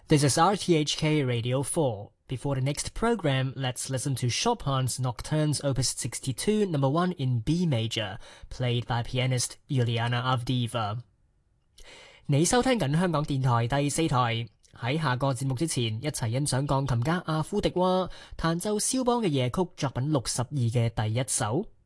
This is RTHK Radio 4. Before the next program, let's listen to Chopin's Nocturnes Opus 62, No. 1 in B major, played by pianist Yuliana Avdeeva. 你收聽緊香港電台第4台。喺下個節目之前，一齊欣賞鋼琴家阿夫迪娃彈奏肖邦嘅夜曲作品62嘅第一首。